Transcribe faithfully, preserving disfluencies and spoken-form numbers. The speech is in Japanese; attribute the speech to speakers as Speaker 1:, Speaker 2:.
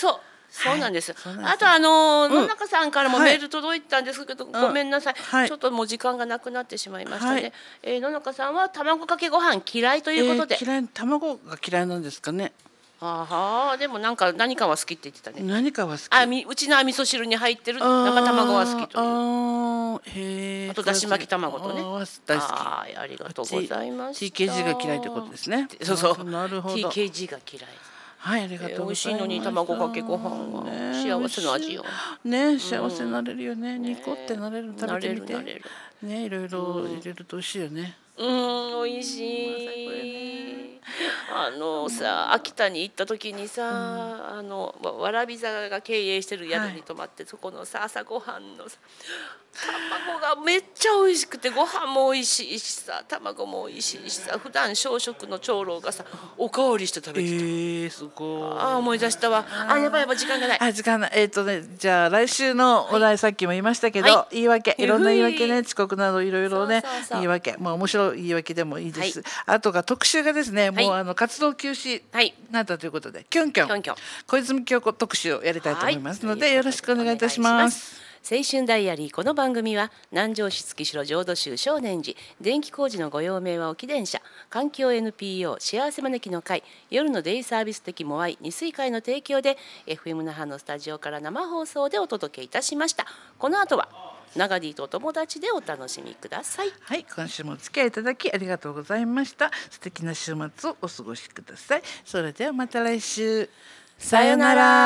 Speaker 1: そうそうなんです。
Speaker 2: そうなんです
Speaker 1: あとあの
Speaker 2: うん
Speaker 1: 野中さんからもメール届いたんですけど、ごめんなさい、
Speaker 2: はい
Speaker 1: ちょっともう時間がなくなってしまいましたね。
Speaker 2: はい
Speaker 1: えー野中さんは卵かけご飯嫌いということで、
Speaker 2: えー、嫌い卵が嫌いなんですかね。
Speaker 1: あはーでもなんか何かは好きって言ってたね。
Speaker 2: 何かは好き。
Speaker 1: あみうちのは味噌汁に入ってる
Speaker 2: あー
Speaker 1: 生卵は好きという。
Speaker 2: あーへー
Speaker 1: あとだし巻き卵とね。
Speaker 2: あー大好き。
Speaker 1: あーありがとうございました。
Speaker 2: ティーケージー が嫌いということですね。
Speaker 1: そうそう。
Speaker 2: なるほど。
Speaker 1: ティーケージー が嫌い。
Speaker 2: はい、ありが
Speaker 1: えー美味
Speaker 2: とうございます。
Speaker 1: しいのに卵かけご飯は幸せの味よ。
Speaker 2: ね、幸せになれるよね。ニコってなれる、食べてみて。
Speaker 1: なれるなれる。
Speaker 2: ね、いろいろ入れると美味しいよね。
Speaker 1: うーん、美味しい。あのさ、秋田に行った時にさ、あのわわらび座が経営してる宿に泊まって、そこのさ朝ごはんのさ卵がめっちゃ美味しくて、ご飯も美味しいしさ、卵も美味しいしさ、普段小食の長老がさおかわりして食べてた。
Speaker 2: えー、すごい。
Speaker 1: ああ思い出したわ。あやばいやばい時間がない。
Speaker 2: あ、時間ない。えっ、とね、じゃあ来週のお題、さっきも言いましたけど、
Speaker 1: は
Speaker 2: 言い訳、いろんな言い訳ね、
Speaker 1: ふい
Speaker 2: 遅刻などいろいろね、
Speaker 1: そうそうそう
Speaker 2: 言い訳、まあ面白い言い訳でもいいです。
Speaker 1: はい
Speaker 2: あとが特集がですね、もう
Speaker 1: はい
Speaker 2: あの活動休止
Speaker 1: はい
Speaker 2: になったということで、キョンキョン、
Speaker 1: キョンキョン
Speaker 2: 小泉京子特集をやりたいと思いますので、
Speaker 1: はい
Speaker 2: よろしくお願いいたします。
Speaker 1: 青春ダイアリー、この番組は南城市月城浄土宗少年寺電気工事のご用命は沖電車環境 エヌピーオー 幸せ招きの会夜のデイサービス的モアイ二水会の提供で エフエム 那覇のスタジオから生放送でお届けいたしました。この後は長 D とお友達でお楽しみください。
Speaker 2: はい、今週もお付き合いいただきありがとうございました。素敵な週末をお過ごしください。それではまた来週。さよなら。